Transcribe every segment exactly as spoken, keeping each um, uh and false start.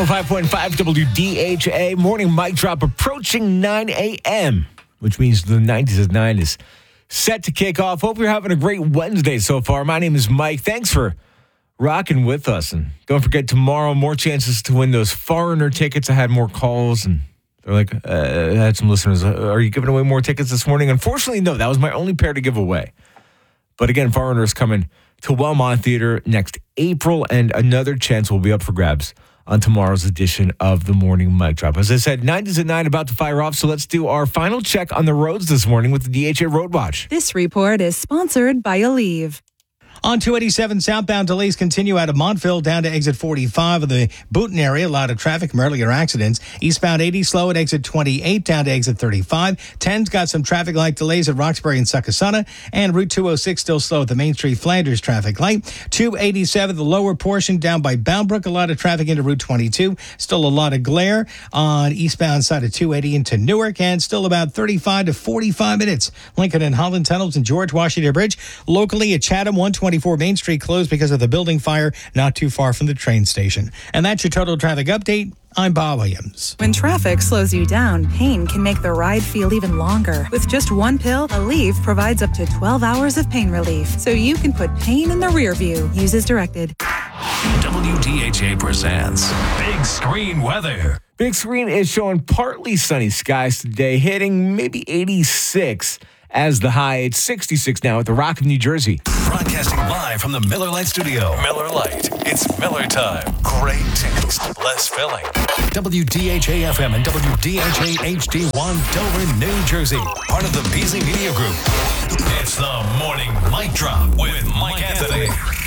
five point five W D H A morning mic drop approaching nine a.m., which means the nineties at nine is set to kick off. Hope you're having a great Wednesday so far. My name is Mike. Thanks for rocking with us. And don't forget, tomorrow, more chances to win those Foreigner tickets. I had more calls, and they're like, uh, I had some listeners, uh, are you giving away more tickets this morning? Unfortunately, no. That was my only pair to give away. But again, Foreigners coming to Wellmont Theater next April, and another chance will be up for grabs on tomorrow's edition of the Morning Mic Drop. As I said, nineties at nine about to fire off, so let's do our final check on the roads this morning with the D H A Road Watch. This report is sponsored by Aleve. On two eighty-seven southbound, delays continue out of Montville down to exit forty-five of the Booton area. A lot of traffic from earlier accidents. Eastbound eighty slow at exit twenty-eight down to exit thirty-five. ten's got some traffic light delays at Roxbury and Succossana. And Route two oh six still slow at the Main Street Flanders traffic light. two eighty-seven, the lower portion down by Boundbrook. A lot of traffic into Route twenty-two. Still a lot of glare on eastbound side of two eighty into Newark. And still about thirty-five to forty-five minutes. Lincoln and Holland Tunnels and George Washington Bridge. Locally at Chatham, one twenty-four Main Street closed because of the building fire not too far from the train station. And that's your total traffic update. I'm Bob Williams. When traffic slows you down, pain can make the ride feel even longer. With just one pill, Aleve provides up to twelve hours of pain relief, so you can put pain in the rear view. Use as directed. W D H A presents Big Screen Weather. Big Screen is showing partly sunny skies today, hitting maybe eighty-six as the high. It's sixty-six now at the Rock of New Jersey. Broadcasting live from the Miller Lite studio. Miller Lite. It's Miller time. Great taste. Less filling. W D H A F M and W D H A H D one, Dover, New Jersey. Part of the Beasley Media Group. It's the Morning Mic Drop with Mike Anthony.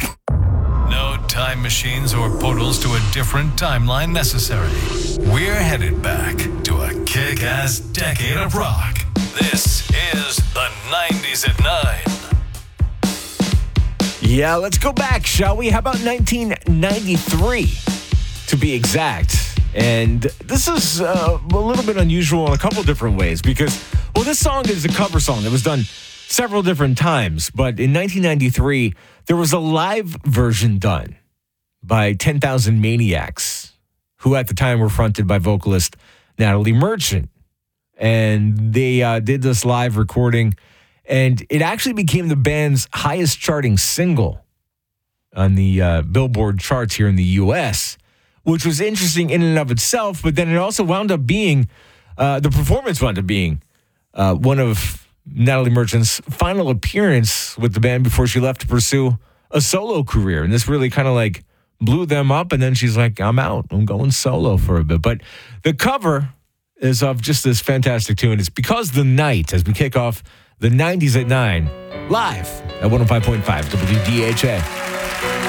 No time machines or portals to a different timeline necessary. We're headed back to a kick-ass decade of rock. This is the nineties at nine. Yeah, let's go back, shall we? How about nineteen ninety-three, to be exact? And this is uh, a little bit unusual in a couple different ways because, well, this song is a cover song that was done several different times. But in nineteen ninety-three, there was a live version done by ten thousand Maniacs, who at the time were fronted by vocalist Natalie Merchant. And they uh, did this live recording, and it actually became the band's highest charting single on the uh, Billboard charts here in the U S, which was interesting in and of itself. But then it also wound up being, uh, the performance wound up being uh, one of Natalie Merchant's final appearance with the band before she left to pursue a solo career. And this really kind of like blew them up. And then she's like, I'm out. I'm going solo for a bit. But the cover is of just this fantastic tune. It's Because the Night, as we kick off the nineties at nine, live at one oh five point five W D H A.